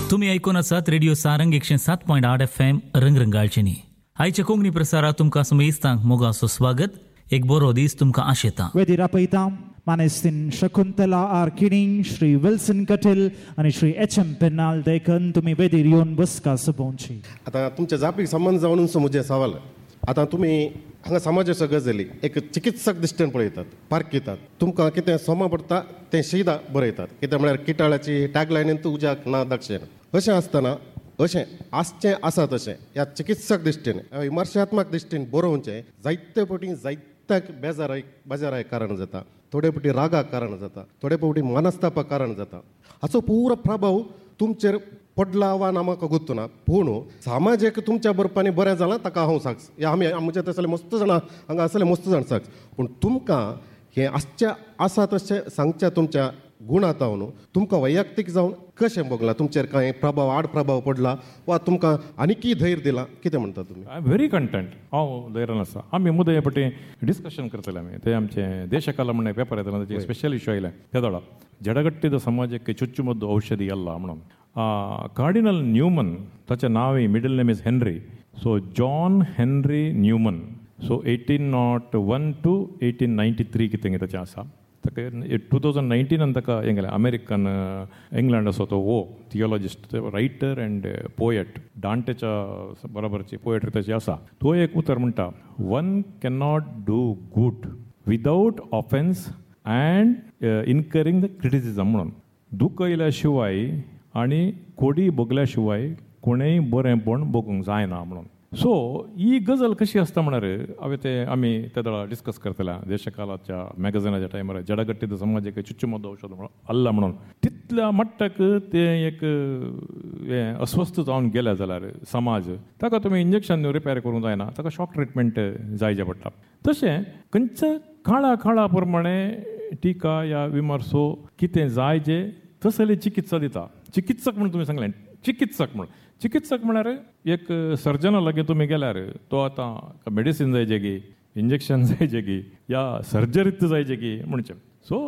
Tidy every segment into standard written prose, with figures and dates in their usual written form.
तुम्ही ऐकून आसात रेडिओ सारंग 107.8 FM रंगरंगाळचेनी. आयच्या कोंकणी प्रसारात तुमकां समेस्तांक मोगाचो स्वागत. एक बरो दीस तुमकां आशेता. वेदीर आपयता मानेस्तीन शकुंतला आर किणींग, श्री विल्सन कटील आणि श्री एच.एम. पेर्नाल देखन तुमी वेदीर येवन बसका सोपोवची. आता तुमच्या जापीक संबंध जावन म्हजे सवाल. आता तुमी हांगा समाजाच्यो गजाली एक चिकित्सक दिश्टीन पळयतात, पारखीतात. तुमकां कितें सोमा पडटा तें शिदा बरयतात. कितें म्हळ्यार किटाळाची टॅगलायनीन तूं उज्याक ना दाखशें. अशें आसतना अशें आसचें आसा तशें ह्या चिकित्सक दिश्टीन विमर्शात्मक दिश्टीन बरोवचें जायते फावटी जायत्याक बेजाराक कारण जाता, थोडे फावटी रागाक कारण जाता, थोडे फावटी मनस्तापाक कारण जाता. हाचो पुरो प्रभाव तुमचेर पडला वा ना म्हाका गुर्तू ना, पूण समाजीक तुमच्या बरोबरांनी बरें जालां ताका हांव सांगस. हे आमी आमचे तसले मस्त जाणां हांगा असले मस्त जाण सांगस. पूण तुमकां हें आसचें आसा तशें सांगचें तुमच्या गुणांत न्हू. तुमकां वैयक्तीक जावन कशें भोगलां, तुमचेर कांय प्रभाव आड प्रभाव पडला वा तुमकां आनीकय धैर्य दिलां, कितें म्हणटा तुमी? I am very content. हांव धैर्यान आसा. आमी मुद्दे हे पटी डिस्कशन करतले. आमी ते आमचे देशकाला म्हणून पेपर येतले ताचे स्पेशल इश्यू आयले ते दडा जडगट्टिद समाजಕ್ಕೆ ಚುಚ್ಚುಮದ್ದು ಔಷಧಿ ಅಲ್ಲ म्हणून. कार्डिनल न्यूमन ताचें नांव middle name is Henry. So John Henry Newman. So 1801 to 1893 कितें ताचें आसा. ताका 2019 ताका हें गेलें अमेरिकन इंग्लंड असो तो थियोलॉजिस्ट, रायटर एंड पोएट. डांटेच्या बरोबरची पोएट्री ताची आसा. तो एक उतर म्हणटा, one can not do good without offence and incurring the criticism म्हणून. दुख येयल्या शिवाय आनी कोडी भोगल्या शिवाय कोणेंय बरेंपण भोगूंक जायना म्हणून. सो ही गजाल कशी आसता म्हणल्यार आमी त्या दळा डिस्कस करतले देशकालाच्या मॅगझिनाच्या टायमार जडगट्टिद समाजाक चुच्चुमद्दो औषध अल्ला म्हणून. तितल्या मट्टाक ते एक अस्वस्थ जावन गेले जाल्यार समाज ताका तुमी इंजेक्शन रिपेर करूंक जायना, ताका शॉक ट्रिटमेंट जायचे पडटा. तशें खंयच्या काळा प्रमाणे टिका या विमर्शो कितें जाय जे तसले चिकित्सा दिता. चिकित्सक म्हणून तुमी सांगलें, चिकित्सक म्हळ्यार एक सर्जना लागीं तुमी गेल्यार तो आतां मेडिसीन जाय जेगी, इंजेक्शन जाय जेगी या सर्जरीत जाय जेगी म्हणचे. सो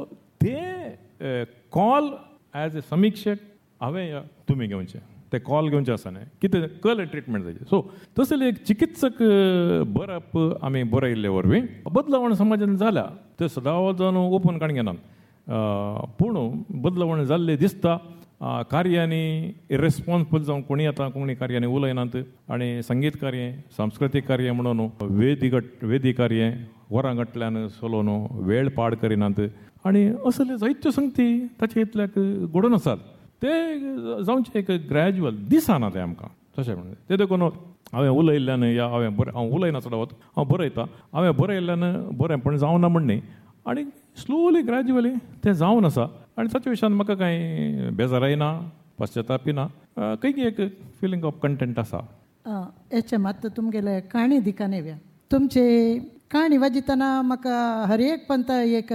ते कॉल एज ए समीक्षक हांवें तुमी घेवचे, ते कॉल घेवचे आसा न्हय, कितें कल ट्रिटमेंट जायचे. सो तसले एक चिकित्सक बरप आमी बरयल्ले वरवीं बदलावण समाजान जाल्या ते सदांच जावन ओपन काण घेनात. पूण बदलावण जाल्ले दिसता. कार्यांनी इरेस्पॉन्सिबल जावन कोणी आतां कोंकणी कार्यांनी उलयनात आनी संगीत कार्य, सांस्कृतीक कार्य म्हणून वेदी कार्य वरां गटल्यान चलोवन वेळ पाड करिनात. आनी असले जायत्यो संगती ताचे इतल्याक घडोवन आसात. ते जावचे एक ग्रॅज्युअल दिसना ते आमकां तशें म्हणून. ते देखून हांवें उलयल्ल्यान या हांव उलयना चडवत, हांव बरयतां, हांवें बरयल्ल्यान बरेंपण जावना म्हण न्ही. आनी स्लोली ग्रॅज्युअली ते जावन आसा. आनी ताच्या विशयान म्हाका कांय बेजाराय ना, पश्चातापी ना, खंय एक फिलींग ऑफ कंटेंट आसा. हेचे मात तुमगेले काणी दिकान येव्या. तुमची काणी वाजितना म्हाका हर एक पंत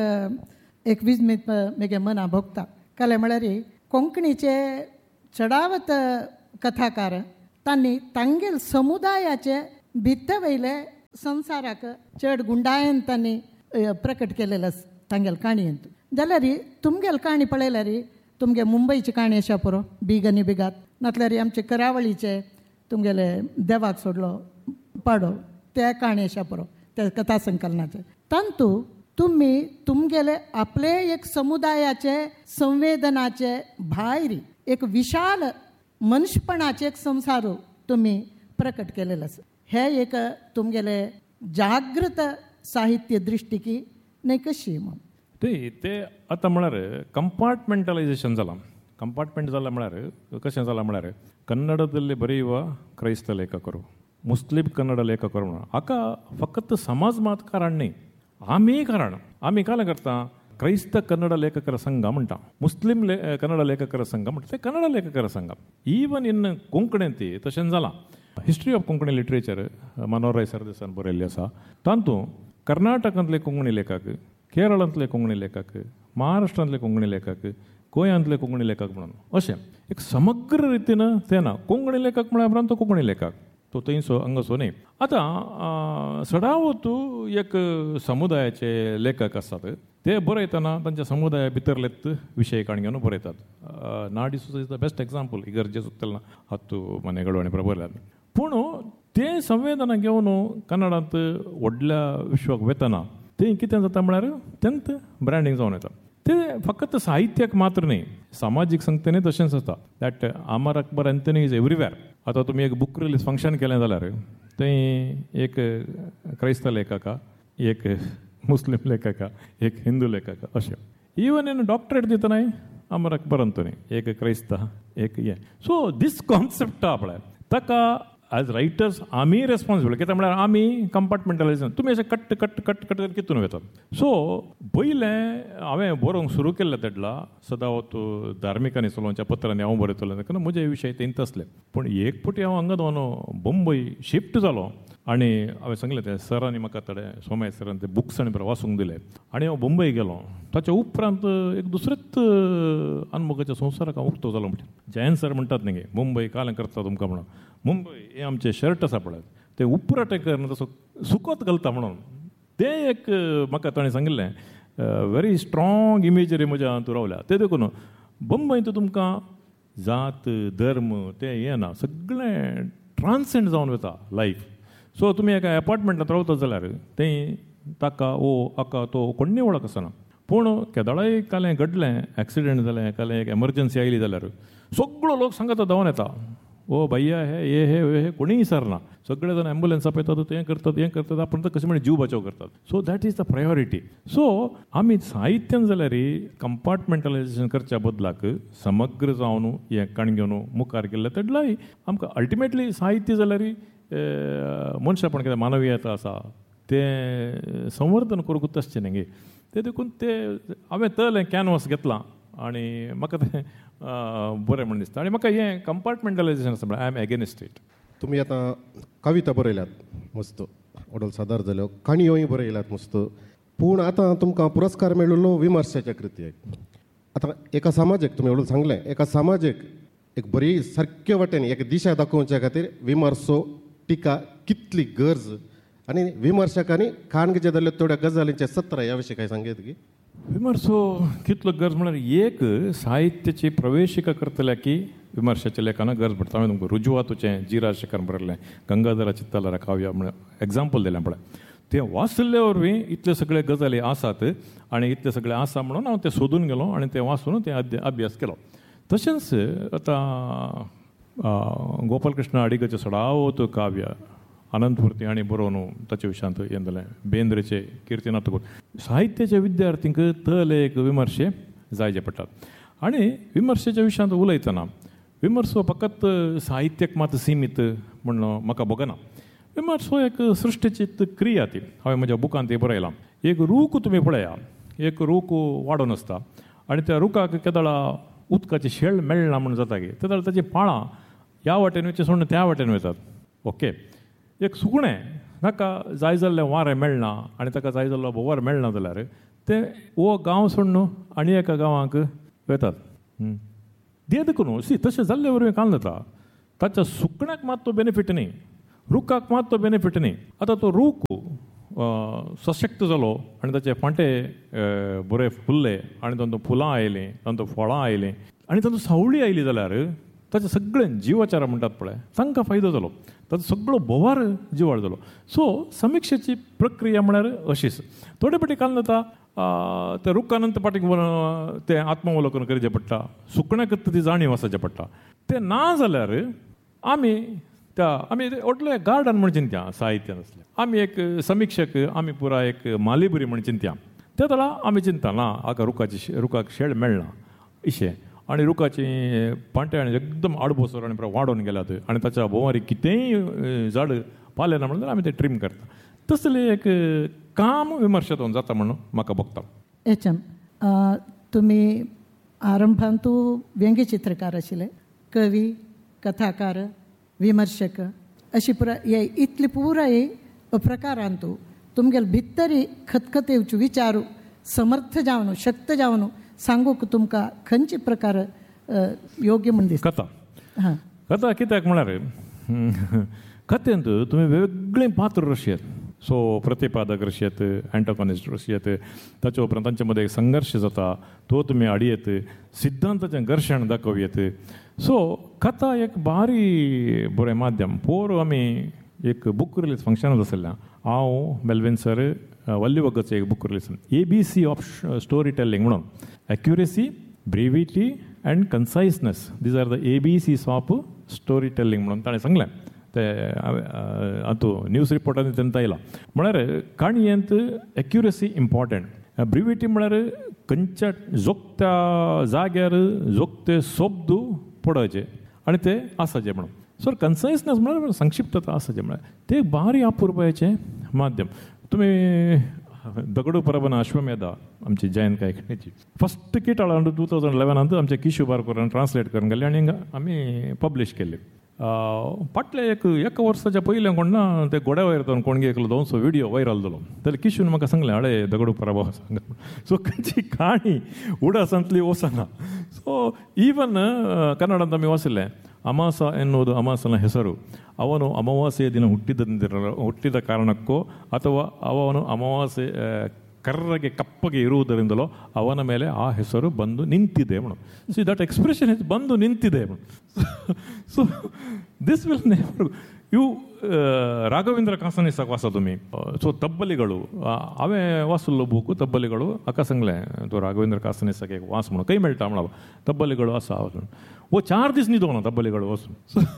एक विजमीत म्हगे मना भोगता. काले म्हळ्यार कोंकणीचे चडावत कथाकार तांणी तांगेल समुदायाचे भित्त वयले संवसाराक चड गुंडायेन तांणी प्रकट केलेलो तांगेल काणयेंत. जाल्यार तुमगेल काणी पळयल्यार तुमगे मुंबयची काणी आसा पुरो बीग आनी बिगात, नातल्यार आमचे करावळीचे तुमगेले देवाक सोडलो पाडो ते काणी आसा पुरो ते कथा संकलनाचे. तांतू तुमी तुमगेले आपले एक समुदायाचे संवेदनाचे भायर एक विशाल मनुष्यपणाचे एक संवसार तुमी प्रकट केलेलो आसा. हे एक तुमगेले जागृत साहित्य दृश्टिकी न्हय कशी म्हणून. ते आतां म्हळ्यार कंपार्टमेंटलायझेशन जालां. कंपार्टमेंट जालां म्हळ्यार कशें जालां म्हळ्यार कन्नडदल्ले बरेयवा क्रायस्त लेखकರು, मुस्लीम कन्नड लेखकರು म्हणून हाका फकत समाज मात कारण न्ही, आमी कारण. आमी काल करता क्रायस्त कन्नड लेखकर संघ म्हणटा, मुस्लीम कन्नड लेखकर संघ म्हणटा, ते कन्नड लेखकर संघ. इवन इन कोंकणींत तशें जालां. History of Konkani literature Manohar सरदेसान बरयल्ली आसा. तातूंत कर्नाटकांतले कोंकणी लेखक, केरळांतले कोंकणी लेखक, महाराष्ट्रांतले कोंकणी लेखक, गोंयांतले कोंकणी लेखक म्हणून अशें एक समग्र रितीन ते ना. कोंकणी लेखक म्हळ्यार उपरांत तो कोंकणी लेखक तो थंयसो हांगासो न्ही. आतां सदावतू एक समुदायाचे लेखक आसात ते बरयतना तांच्या समुदाया भितरलेच विशय काणयो बरयतात. नाडी सुद्दां इज द बेस्ट एग्जांपल. ಈ ಗರ್ಜೆ ಸುತ್ತಲಿನ 10 ಮನೆಗಳು आणि बरोबर पूण ते संवेदना घेवन कन्नडांत व्हडल्या विश्वाक वेतना तें कितें जाता म्हळ्यार तेंत ब्रँडींग जावन येता. ते फकत साहित्याक मात्र न्ही, सामाजीक संगतीनय तशेंच आसता. That Amar Akbar Anthony is everywhere. आतां तुमी एक बूक रिलीज फंक्शन केलें जाल्यार थंय एक क्रायस्त लेखक, एक मुस्लीम लेखक, एक हिंदू लेखक अशें. Even in doctorate दितनाय Amar Akbar Anthony एक क्रायस्त एक हें. सो दीस कॉन्सेप्ट आहा पळय ताका एज रायटर्स आमी रेस्पॉन्सिबल. कित्याक म्हळ्यार आमी कंपार्टमेंटलायझेशन तुमी अशें कट्ट कट्ट कट्ट कट्ट कितून वतात. सो पयलें हांवें बरोवंक सुरू केल्लें तेडला सदां वत धार्मिकांनी चलोवच्या पत्रांनी हांव बरयतलें तेन्ना म्हजे विशय तेंच आसले. पूण एक फावटी हांव हांगा दोन बंबय शिफ्ट जालो आनी हांवें सांगलें ते सरांनी म्हाका थोडे सोमाय सरान ते बुक्स आनी वाचूंक दिले आनी हांव बंबय गेलो. ताच्या उपरांत एक दुसरेच अनमोगाच्या संवसाराक हांव उक्तो जालो. म्हणजे जयंत सर म्हणटात न्ही मुंबय कालें करता तुमकां म्हणून. मुंबय हे आमचे शर्ट आसा पळय ते उपराटे करना तसो सुकोत घालता म्हणून ते एक म्हाका ताणें सांगिल्लें व्हेरी स्ट्रॉंग इमेजरी म्हज्या हातूंत रावल्या. ते देखून बंबयंत तुमकां जात धर्म ते हें ना, सगळें ट्रान्सेंड जावन वता लायफ. सो तुमी एका एपार्टमेंटांत रावता जाल्यार थंय ताका हाका तो कोण्णी वळख आसना. पूण केदाळाय कालें घडलें, एक्सिडेंट जालें, कालें एक एमर्जन्सी आयली जाल्यार सगळो लोक सांगाता धांवन येता. ओ भैया हे कोणीय विचारना. सगळे जाण एम्बुलन्स आपयतात, तें करतात आपण तर कशें म्हणजे जीव बचाव करतात. So that is the priority. So आमी साहित्यान जाल्यार कंपार्टमेंटलायझेशन करच्या बदलाक समग्र जावन हें काणग्योन मुखार गेल्ले तेडलाय आमकां अल्टिमेटली साहित्य जाल्यार मनशापण कितें मानवीयता आसा तें संवर्धन करूंकूच आसचें न्ही. ते देखून ते हांवें तळें कॅनवास घेतलां आनी म्हाका तें बरें म्हण दिसता. आनी म्हाका हें कंपार्टमेंटलायझेशन आसा म्हळ्यार आय एम एगेनिस्ट इट. तुम्ही आतां कविता बरयल्यात मस्त, ऑडल सादर जाल्यो, काणयोय बरयल्यात मस्त. पूण आतां तुमकां पुरस्कार मेळिल्लो विमर्शाच्या कृतयेक. आतां एका समाजाक तुमी ऑडल सांगलें, एका समाजाक एक बरी सारके वाटेन एक दिशा दाखोवच्या खातीर विमर्शो टिका कितली गरज आनी विमर्शकांनी काणगे जे जाल्ले थोड्या गजालींचे सत्र ह्या विशीं कांय सांगेत की? विमर्शो कितलो गरज म्हळ्यार एक साहित्याची प्रवेशिका करतल्या की विमर्शाच्या लेखांना गरज पडटा. हांवें तुमकां रुजवातूचें जिरा शेखर बरयल्लें गंगाधरा चित्तलरा काव्य म्हणून एग्जाम्पल दिलें पळय. तें वाचले वरवीं इतले सगळे गजाली आसात आनी इतले सगळे आसा म्हणून हांव तें सोदून गेलो आनी तें वाचून तें अभ्यास केलो. तशेंच आतां गोपाल कृष्ण अडिगाचें सडावत काव्य अनंतमुर्ती हांणी बरोवन ताचे विशयांत हें जालें. बेंद्रेचे कीर्तिनाथ साहित्याच्या विद्यार्थींक तले एक विमर्शे जायचे पडटात. आनी विमर्शेच्या विशयांत उलयतना विमर्शो फकत साहित्याक मात सीमीत म्हणून म्हाका बगना. विमर्शो एक सृश्टीची क्रिया ती. हांवें म्हज्या बुकांत तें बरयलां. एक रूख तुमी पळया, एक रूख वाडोवन आसता आनी त्या रुखाक केदाळा उदकाची शेळ मेळना म्हणून जाता की तेदाळ ताची पाळां ह्या वाटेन वयचे सोडून त्या वाटेन वयतात. ओके. एक सुकणें ताका जाय जाल्लें वारें मेळना आनी ताका जाय जाल्लो बोवार मेळना जाल्यार ते हो गांव सोडून आनी एका गांवांक वतात. देखून तशें जाल्ले वरवीं काल जाता. ताच्या सुकण्याक मात तो बेनिफीट न्ही, रुखाक मात तो बेनिफीट न्ही. आतां तो रूख सशक्त जालो आनी ताचे फांटे बरे फुल्ले आनी तातूंत फुलां आयलीं, तातूंत फळां आयलीं आनी तातूंत सावळी आयली जाल्यार ताचे सगळें जिवाचार म्हणटात पळय तांकां फायदो जालो. ताचो सगळो बोवार जिवाळ जालो. सो समिक्षेची प्रक्रिया म्हळ्यार अशीच. थोडे फावटी काल जाता त्या रुखानंत पाटीक तें आत्मवलोकन करचें पडटा, सुकण्याक ती जाणीव आसचें पडटा. तें ना जाल्यार आमी व्हडलें गार्डन म्हण चिंत्या साहित्यान आसलें. आमी एक समिक्षक, आमी पुराय एक मालिबरी म्हण चिंत्या. त्या वेळा आमी चिंता ना हाका रुखाक शेळ मेळना इशें आनी रुखाची पांटे आनी एकदम आडबोसर आनी वाडोवन गेल्यात आनी ताच्या बोवारी कितेंय झाड पालें ना म्हणल्यार आमी तें ट्रीम करता. तसलें एक काम विमर्शांतून जाता म्हणून म्हाका भोगता. एच तुमी आरंभांत तूं व्यंग्यचित्रकार आशिल्ले, कवी, कथाकार, विमर्शक अशी हे इतली पुराय प्रकारांत तुमगेले भितरी खतखतेवच्यो विचारू समर्थ जावन शक्त जावन सांगूक तुमकां खंयचे प्रकार योग्य म्हण दिसता? कथा कित्याक म्हळ्यार कथेंत तुम्ही वेगळे पात्र रशी आहेत. सो प्रतिपादक रशी आहेत, अँटागॉनिस्ट रशी आहेत, ताचे उपरांत तांचे मध्ये एक संघर्ष जाता, तो तुम्ही आडयेत, सिद्धांताचें घर्शण दाखोवयेत. सो कथा एक भारी बरें माध्यम. पोर आमी एक बूक रिलीज फंक्शनाक आसलें, हांव मेल्विन सर वल्ली वगतचें एक book release, ABC of story telling म्हणून. Accuracy, brevity and कन्सायसनेस, these R the ABCs of story telling म्हणून ताणें सांगलें. ते हातूंत न्यूज रिपोर्टांनी तेन्ना येयला. म्हळ्यार काणयेंत एक्युरेसी इम्पॉर्टंट. ब्रिविटी म्हळ्यार खंयच्या जोगत्या जाग्यार जोगते शब्द पडोवचे आनी ते आसाचे म्हणून. सो कन्सायसनेस म्हळ्यार संक्षिप्तता आसाचे म्हळ्यार ते भारी अपुरबायेचें माध्यम. तुमी दगडू परबना अश्वमेधा आमची जयंत कायकिणीची फस्ट किटाळ 2011 आमचे किशू बारकोरान ट्रान्सलेट करून गेले आनी आमी पब्लीश केले. फाटल्या एका वर्साच्या पयलें कोण ना ते घोड्या वयर जावन कोणगे एकलो दोनसो व्हिडियो व्हायरल जालो. जाल्यार किशून म्हाका सांगलें हाडे दगडू परबा सांग. सो खंयची काणी उडासांतली वचना. सो इवन कन्नडांत आमी वाचलें ಅಮಾಸ ಎನ್ನುವುದು ಅಮಾಸನ ಹೆಸರು. ಅವನು ಅಮಾವಾಸ್ಯೆಯ ದಿನ ಹುಟ್ಟಿದ ಕಾರಣಕ್ಕೋ ಅಥವಾ ಅವನು ಅಮಾವಾಸ್ಯೆ ಕರ್ರಗೆ ಕಪ್ಪಗೆ ಇರುವುದರಿಂದಲೋ ಅವನ ಮೇಲೆ ಆ ಹೆಸರು ಬಂದು ನಿಂತಿದೆ madam. See that expression is ಬಂದು ನಿಂತಿದೆ madam. So this will never ಇವು ರಾಘವೇಂದ್ರ ಕಾಸನಿಸಾಗ ವಾಸ तुम्ही. सो तब्बलिಗಳು हांवें वाचलो बूक तब्बलिಗಳು हाका सांगलें तो राघवेंद्र कासनिसाक एक वास म्हणून खंय मेळटा म्हणून तब्बलिಗಳು आसा वचून वो 4 दीस न्हिदो ना तब्बलिಗಳು वचून.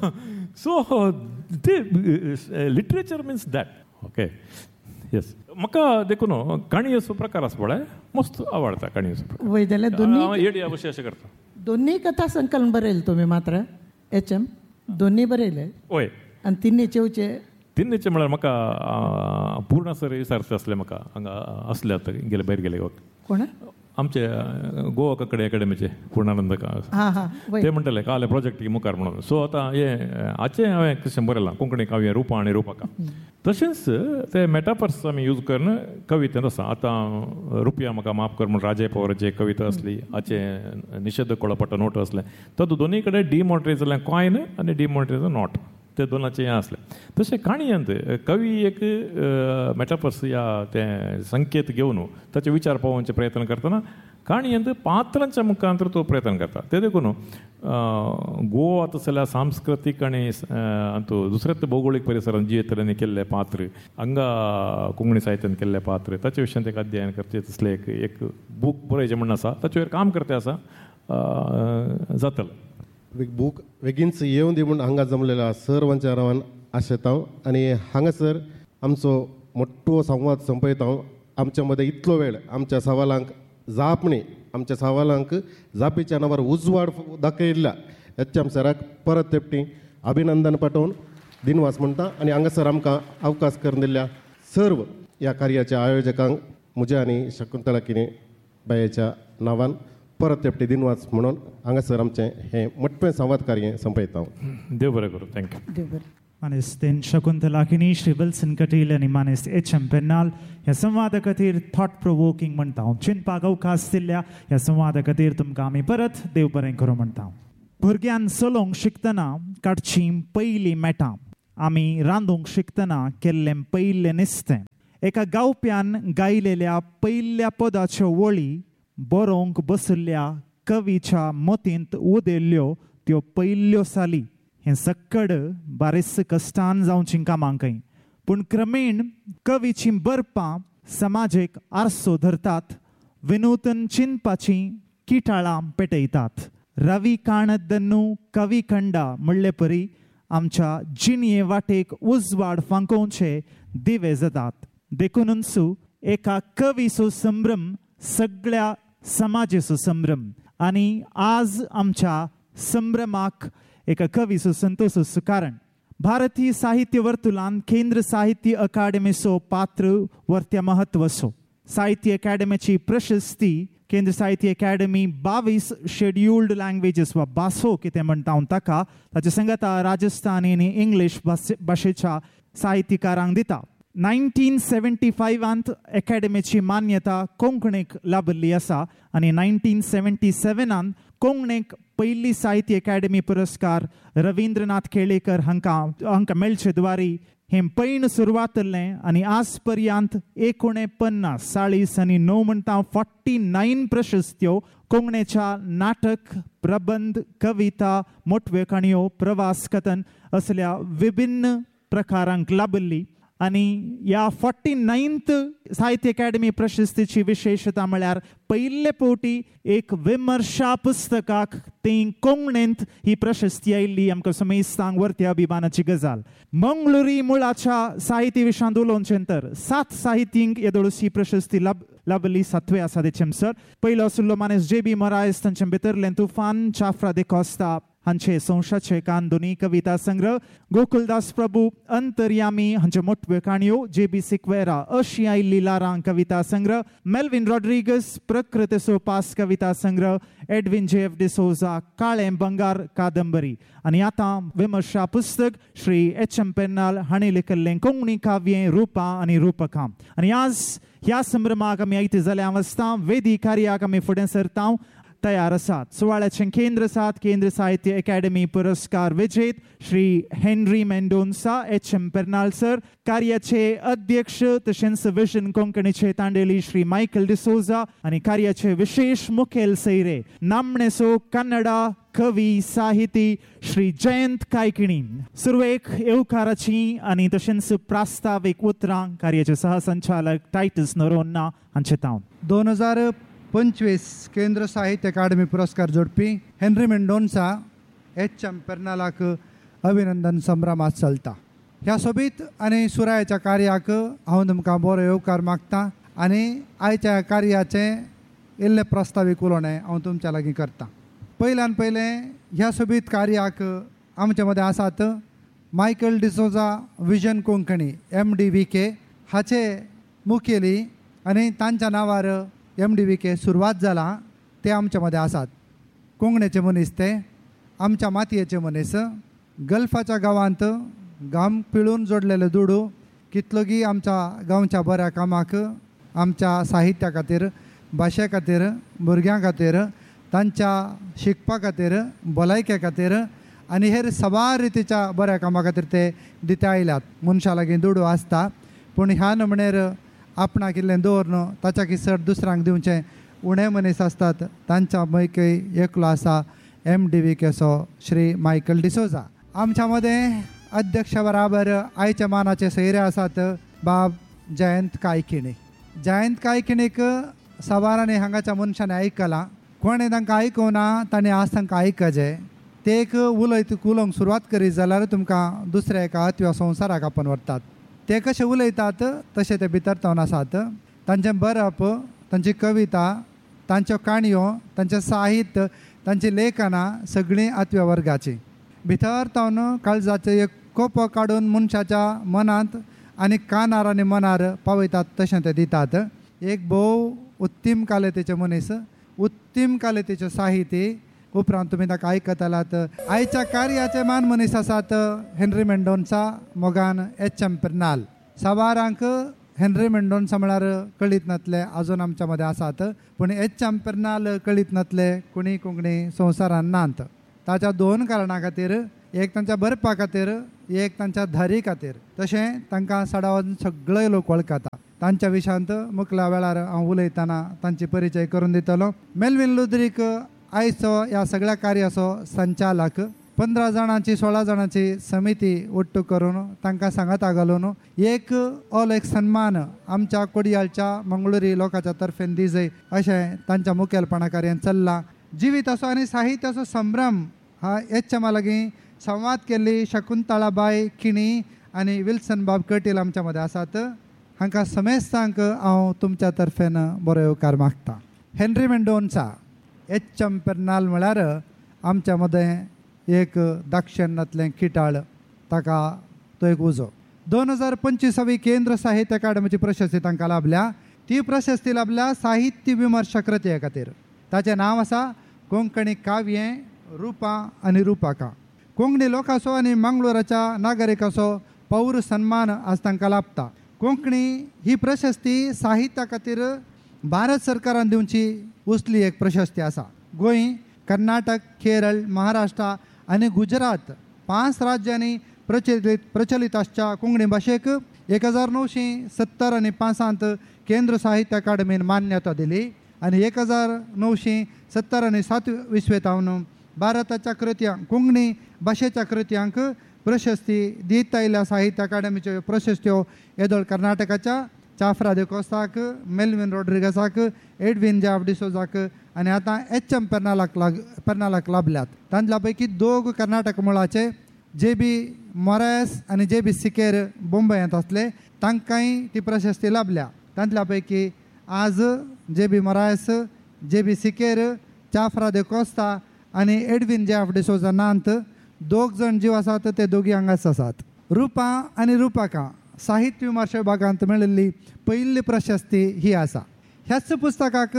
सो ते literature means that. Okay yes. म्हाका देखून काणी असो प्रकार आसा पळय मस्त आवडटा काणी असो प्रकार. वय जाल्यार दोन्ही येडी अवश्य अशें करता. दोन्ही कथा संकलन बरयले तुमी मात्र HM दोन्ही बरयले. वय आनी तिन्नीचेवचे म्हळ्यार म्हाका पूर्ण सर सारकें असलें म्हाका हांगा असले आतां गेले भायर गेले वक्त कोण आमचे गोवा ककडे अकॅडमीचे पूर्णानंद ते म्हणटले काले प्रोजेक्ट मुखार म्हणून. सो आतां हे हाचें हांवें कशें बरयलां कोंकणी काव्य रुपा आनी रुपका. तशेंच ते मेटाफर्स आमी यूज करून कवितेंत आसा. आतां रुपया म्हाका माफ कर म्हणून राजे पवाराची एक कविता असली, हाचे निशेध कळपट्ट नोट असले. तातूंत दोनूय कडेन डिमॉनिटायज जालें कॉयन आनी डिमॉनिटायज नोट, ते दोनाचें हें आसलें. तशें काणयेंत कवी एक मेटाफर्स या ते संकेत घेवन ताचे विचार पावोवचे प्रयत्न करतना काणयेंत पात्रांच्या मुखांतर तो प्रयत्न करता. ते देखून गोवा जाल्यार सांस्कृतीक आनी दुसऱ्याच भौगोळीक परिसरांत जे तरेन केल्ले पात्र, हांगा कोंकणी साहित्यान केल्ले पात्र, ताचे विशयान एक अध्ययन करचे तसले एक बूक बरयचें म्हणून आसा. ताचे वयर काम करते आसा जातलें. बूक बेगीनच येवन दी म्हूण हांगा जमलेला सर्वांच्या नांवान आशेता आनी हांगासर आमचो मोठो संवाद संपयता. आमच्या मदें इतलो वेळ आमच्या सवालांक जापणी, आमच्या सवालांक जापीच्या नांवार उजवाड दाखयल्ल्या HM सराक परत तेपटी अभिनंदन पाठोवन दिनवास म्हणटा. आनी हांगासर आमकां अवकाश करून दिल्ल्या सर्व ह्या कार्याच्या आयोजकांक म्हज्या आनी शकुंतला किणी बायेच्या नांवान परत तेपटी दिनवास म्हणून हांगासर आमचें हें मोठें संवाद कार्य संपयता. देव बरें करूं. थँक्यू. देव बरें. मानेस्तेन शकुंतला किनी, श्री विल्सन कटील आनी मानेस्त HM पेन्नाल ह्या संवादा खातीर थॉट प्रोवोकिंग म्हणटा. चिंतपाक अवकाश दिल्ल्या ह्या संवादा खातीर तुमकां आमी परत देव बरें करूं म्हणटा. भुरग्यान चलोवंक शिकतना काडचीं पयलीं मेटां, आमी रांदूंक शिकतना केल्लें पयलें नुस्तें, एका गावप्यान गायलेल्या पयल्या पदाच्यो वळी बरोवंक बसल्ल्या कवीच्या मतींत उदेल्ल्यो त्यो पयल्यो साली. हें सक्कड बारीस कश्टान जावचीं कामांकय, पूण क्रमेण कवीचीं बरपां समाजीक आरसो धरतात, विनूतन चिंतपाचीं किटाळां पेटयतात. रवी काणत कवी खंडा म्हणले परी आमच्या जिणये वाटेक उजवाड फांकोवचे दिवे जातात. देखूनच एका कवीचो संभ्रम सगळ्या समाजेचो संभ्रम. आनी आज आमच्या संभ्रमाक एका कवीचो संतोषाचो कारण. भारतीय साहित्य वर्तुळांत केंद्र साहित्य अकादेमीचो पात्र वर्त्या महत्वाचो. साहित्य अकादेमीची प्रशस्ती केंद्र साहित्य अकादेमी 22 शेड्युल्ड लँग्वेजीस वा भासो कितें म्हणटा हांव ताका, ताचे संगता राजस्थानी आनी इंग्लीश भाशेच्या साहित्यकारांक दिता. 1975 अकॅडमीची मान्यता कोंकणीक लाभल्ली आसा आनी 1977 कोंकणीक पयली साहित्य अकॅडमी पुरस्कार रवींद्रनाथ केळेकर हांकां मेळचे द्वारी हें पैन सुरवातलें आनी आज पर्यंत 49 आनी 9 म्हणटा 49 प्रशस्त्यो कोंकणीच्या नाटक, प्रबंध, कविता, मोटव्यो काणयो, प्रवास कथन असल्या विभिन्न प्रकारांक लाभल्ली. आनी ह्या 49th साहित्य अकॅडमी प्रशस्तीची विशेषता म्हळ्यार पयले फावटी एक विमर्शा पुस्तकाक ती कोंकणींत ही प्रशस्ती आयिल्ली आमकां समेस्तांक व्हरते अभिमानाची गजाल. मंगळुरी मुळाच्या साहित्य विशयांत उलोवचें तर 7 साहित्यींक येदोळूस ही प्रशस्ती लाभली. 7वें आसा तेचें सर. पयलो आशिल्लो मानेस JB मोरायस, तांचे भितरलें तुफान, चाफ्रा दे कॉस्ता हांचे संशयाचे कान दोनी कविता संग्रह, गोकुलदास प्रभू अंतर्यामी हांचे मोटव्यो काणयो, JB सिक्वेरा अशी आयिल्ली लारां कविता संग्रह, मेल्विन रॉड्रिगस प्रकृती सोपास कविता संग्रह, एडविन JF डिसोजा काळें बंगार कादंबरी. आनी आतां विमर्शा पुस्तक श्री H.M. पेर्नाल हांणी लिखिल्लें कोंकणी काव्यें रुपां आनी रुपकां. आनी आज ह्या संभ्रमाक आमी आयते जाल्यार वचता, वेदी कार्याक आमी फुडें सरता तयार आसात. सुवाळ्याचे केंद्र आसात केंद्र साहित्य अकॅडमी पुरस्कार विजेत Shri Henry Mendonsa H.M. Pernal sir, कार्याचे अध्यक्ष तशेंच विजन कोंकणीचे तांडेली श्री मायकल डिसोजा आनी कार्याचे विशेष मुखेल सैरे नामणेसो कन्नडा कवी साहिती श्री जयंत कायकिणी. सुरवेक येवकाराची आनी तशेंच प्रास्तावीक उतरां कार्याचे सहसंचालक टायटस नोरोन्ना हांचे तावन. 2025 केंद्र साहित्य अकादमी पुरस्कार जोडपी हेनरी मेंडोन्सा H.M. पेर्नालाक अभिनंदन संभ्रमात चलता. ह्या सोबीत आनी सुरायाच्या कार्याक हांव तुमकां बरो येवकार मागता आनी आयच्या कार्याचे इल्ले प्रस्तावीक उलोवणें हांव तुमच्या लागीं करता. पयल्यान पयलें ह्या सोबीत कार्याक आमचे मदें आसात Michael D'Souza vision Konkani MDVK हाचे मुखेली आनी तांच्या नांवार MDVK सुरवात जाला ते आमच्या मदें आसात. कोंकणीचे मनीस ते आमच्या मातयेचे मनीस, गल्फाच्या गांवांत गाम पिळून जोडलेले दुडू कितलोगी आमच्या गांवच्या बऱ्या कामाक, आमच्या साहित्या खातीर, भाशे खातीर, भुरग्यां खातीर, तांच्या शिकपा खातीर, भलायके खातीर आनी हेर सवार रितीच्या बऱ्या कामा खातीर ते दिते आयल्यात. मनशा लागीं दुडू आसता पूण ह्या नमणेर आपणाक इल्लें दवरन ताच्या किसर दुसऱ्यांक दिवचें उणें मनीस आसतात. तांच्या पैकी एकलो आसा MDVK श्री मायकल डिसोजा. आमच्या मदें अध्यक्ष बराबर आयच्या मानाचे सैरे आसात बाब जयंत कायकिणी. जयंत कायकिणीक सवारांनी हांगाच्या मनशांनी आयकलां, कोणें तांकां आयकूना ताणें आज तांकां आयकचें. ते एक उलोवंक सुरवात करीत जाल्यार तुमकां दुसऱ्या एका अथवा संवसाराक आपण व्हरतात. ते कशे उलयतात तशे ते भितर तावन आसात. तांचें बरप, तांची कविता, तांच्यो काणयो, तांचें साहित्य, तांची लेखनां सगळीं आठव्या वर्गाची. भितर तावन काळजाचो एक कोपो काडून मनशाच्या मनांत आनी कानार आनी मनार पावयतात तशें ते दितात. एक भोव उत्तीम कालेतीचे मनीस, उत्तीम कालेतीचे साहिती. उपरांत तुमी ताका आयकतालात. आयच्या कार्याचे मान मनीस आसात हेनरी मेंडोन्सा मोगान H.M. पेर्नाल. सावारांक हेनरी मेंडोन्सा म्हळ्यार कळीत नातले आजून आमच्या मदें आसात, पूण H.M. पेर्नाल कळीत नातले कोणी कोंकणी संवसारान नात. ताच्या 2 कारणां खातीर, एक तांच्या बरपा खातीर, एक तांच्या धारी खातीर. तशें तांकां सडावन सगळे लोक वळखता. तांच्या विशयांत मुखल्या वेळार हांव उलयतना तांची परिचय करून दितलो. मेल्विन लुद्रीक आयचो ह्या सगळ्या कार्याचो संचालक. 15 जाणांची 16 जाणांची समिती वट्ट करून तांकां सांगाता घालून एक सन्मान आमच्या कोडयाळच्या मंगळुरी लोकांच्या तर्फेन दिजय अशें तांच्या मुखेलपणा कार्यान चल्लां. जिविताचो आनी साहित्याचो संभ्रम हा H.M. लागीं संवाद केल्ली शकुंतळाबाई किणी आनी विल्सन बाब कटील आमच्या मदें आसात. हांकां समेस्तांक हांव तुमच्या तर्फेन बरो येवकार मागता. Henry Mendonsa H.M. पेर्नाल म्हळ्यार आमच्या मदें एक दाक्षिणांतलें किटाळ, ताका तो एक उजो. 2025 केंद्र साहित्य अकादमीची प्रशस्ती तांकां लाभल्या. ती प्रशस्ती लाभल्या साहित्य विमर्शक कृतये खातीर. ताचें नांव आसा कोंकणी काव्यें रुपां आनी रुपकां. कोंकणी लोकांचो आनी मंगळुराच्या नागरिकाचो पौर सन्मान आज तांकां लाभता. कोंकणी ही प्रशस्ती साहित्या खातीर भारत सरकारान दिवची उसली एक प्रशस्ती आसा. गोंय, कर्नाटक, केरळ, महाराष्ट्र आनी गुजरात 5 राज्यांनी प्रचलित आसच्या कोंकणी भाशेक 1970 आनी 5 केंद्र साहित्य अकादमीन मान्यता दिली आनी 1970 आनी 27 भारताच्या कृत्यांक कोंकणी भाशेच्या कृत्यांक प्रशस्ती दित आयल्या साहित्य अकादमीच्यो प्रशस्त्यो येदोळ कर्नाटकाच्या चाफ्रा दे कोस्ताक, मेल्विन रॉड्रिगसाक, एडविन जाफ डिसोजाक आनी आतां एच.एम. पेर्नालाक लाभल्यात. तांतल्या पैकी 2 कर्नाटक मुळाचे जे.बी. मोरायस आनी जे.बी. सिकेर मुंबयांत आसले, तांकांय ती प्रशस्ती लाभल्या. तांतल्या पैकी आज जे.बी. मोरायस, जे.बी. सिकेर, चाफ्रा दे कोस्ता आनी एडविन जाफ डिसोजा नांत 2 जण जीव आसात ते दोगी हांगाच आसात. रुपा आनी रुपाका साहित्य विमर्श विभागांत मेळिल्ली पयली प्रशस्ती ही आसा. ह्याच पुस्तकाक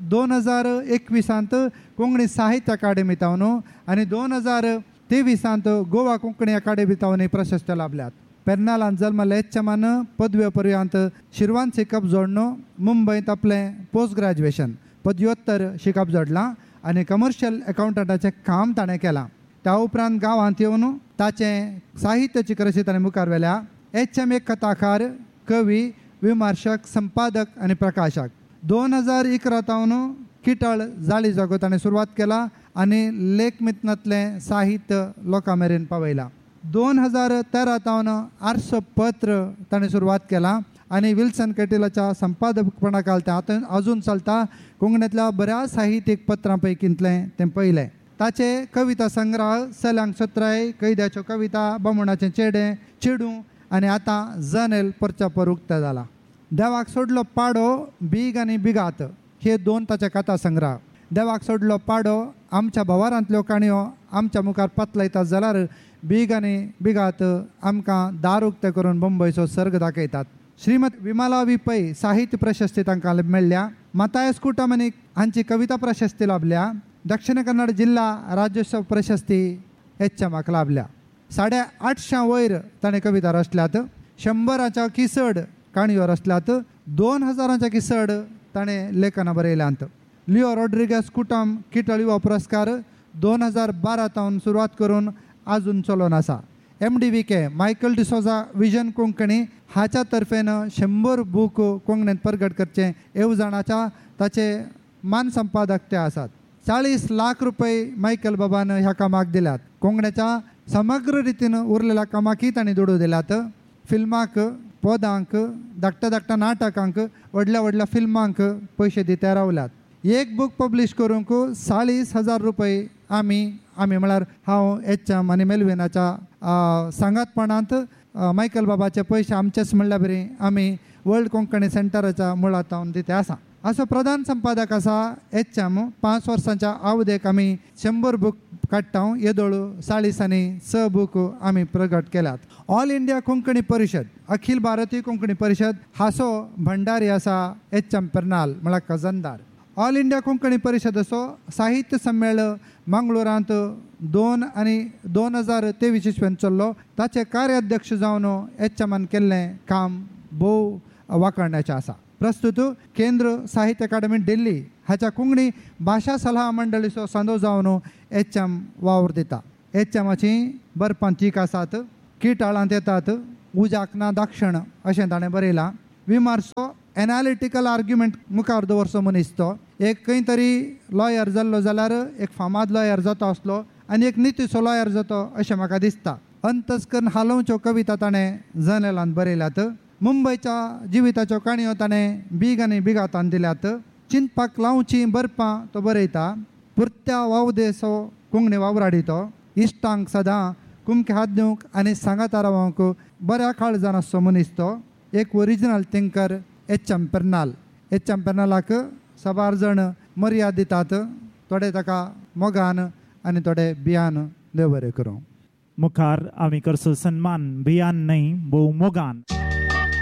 2021 कोंकणी साहित्य अकादमींतवन आनी 2023 गोवा कोंकणी अकादमींतवन प्रशस्त्यो लाभल्यात. पेर्नालांत जल्मले एच.एमान पदवे पर्यंत शिरवान शिकप जोडनो मुंबयत आपलें पोस्ट ग्रॅज्युएशन पदव्युत्तर शिकप जोडलां आनी कमर्शियल अकावंटंटाचें काम ताणें केलां. त्या उपरांत गांवांत येवन ताचें साहित्य चिकरशी ताणें मुखार व्हेल्या. एच.एम. एक कथाकार, कवी, विमर्शक, संपादक आनी प्रकाशक. 2011 किटळ जाळी जगो ताणें सुरवात केला आनी लेखमितनांतलें साहित्य लोकां मेरेन पावयलां. 2013 आर्सो पत्र ताणें सुरवात केला आनी विल्सन कॅटिलाच्या संपादकपणाखाल तें अजून चलता. कोंकणींतल्या बऱ्या साहित्यीक पत्रां पैकींतलें तें पयलें. ताचे कविता संग्रह सल्यांक सत्राय, कैद्याच्यो कविता, बामुणाचें चेडे, चेडू आनी आतां जनेल परच्या उक्ते जाला. देवाक सोडलो पाडो, बीग आनी बिगात हे 2 ताचे कथा संग्रह. देवाक सोडलो पाडो आमच्या भवारांतल्यो काणयो आमच्या मुखार पतलयतात जाल्यार बीग आनी बिगात आमकां दार उक्ते करून मुंबयचो सर्ग दाखयतात. श्रीमत विमला वी पै साहित्य प्रशस्ती तांकां मेळ्ळ्या. मातायस कुटमनीक हांची कविता प्रशस्ती लाभल्या. दक्षिण कन्नड जिल्हा राज्योत्सव प्रशस्ती एच.एमाक लाभल्या. 850 वयर ताणें कविता रचल्यात. 100 किसड काणयो रचल्यात. 2000 किसड ताणें लेखनां बरयल्यांत. लिओ रॉड्रिगस कुटम किटळ युवा पुरस्कार 2012 सुरवात करून आजून चलोवन आसा. MDVK Michael D'Souza vision Konkani हाच्या तर्फेन 100 बूक कोंकणींत प्रगट करचे येवजणाच्या ताचे मान संपादक ते आसात. 40 लाख रुपये मायकल बाबान ह्या कामाक दिल्यात. कोंकणीच्या समग्र रितीन उरलेल्या कामाकय तांणी दुडू दिल्यात. फिल्माक, पदांक, धाकट्या नाटकांक, व्हडल्या फिल्मांक पयशे दिते रावल्यात. एक बूक पब्लीश करूंक 40,000 रुपये आमी म्हळ्यार हांव एच.एम. आनी मेल्विनाच्या सांगातपणांत मायकल बाबाचे पयशे आमचेच म्हणल्या बरी आमी वर्ल्ड कोंकणी सेंटराच्या मुळांत दिते आसा. असो प्रधान संपादक आसा एच.एम. 5 वर्सांच्या आवदेक आमी 100 बूक काडटा. येदोळ 40 आनी 6 बूक आमी प्रगट केल्यात. ऑल इंडिया कोंकणी परिशद, अखिल भारतीय कोंकणी परिशद हाचो भंडारी आसा एच.एम. पेर्नाल म्हळ्यार खजनदार. ऑल इंडिया कोंकणी परिशदेचो साहित्य संमेलन मंगळुरांत 2 आनी 2023 इसवेंत चल्लो. ताचे कार्याध्यक्ष जावन एच.एमान केल्लें काम भोव वाखाणण्याचें आसा. प्रस्तुत केंद्र साहित्य अकादमी दिल्ली हाच्या कोंकणी भाशा सल्हा मंडळीचो सांदो जावन एच.एम. वावर दिता. एच.एमाची बरपां तीख आसात. किटाळांत येतात, उज्याक ना दाक्षण अशें ताणें बरयलां. विमर्शो एनालिटिकल आर्ग्युमेंट मुखार दवरचो मनीस तो. एक खंय तरी लॉयर जाल्लो जाल्यार एक फामाद लॉयर जातो आसलो आनी एक नितीचो लॉयर जातो अशें म्हाका दिसता. अंतस्करण हालोवच्यो कविता ताणें जनेलांत बरयल्यात. मुंबयच्या जिविताच्यो काणयो ताणें बीग आनी बिगातान दिल्यात. चिंतपाक लावची बरपां तो बरयता. पुरत्या वावदेसो कोंकणी वावराडी तो. इश्टांक सदां कुमके हात दिवंक आनी सांगाता रावंक बऱ्या काळजान आसचो मनीस तो. एक original thinker HM. Pernal. HM. पेर्नालाक सबार जण मर्याद दितात. थोडे ताका मोगान आनी थोडे भियान देव बरें करूं. मुखार आमी करचो सन्मान भियान न्हय भोव मोगान.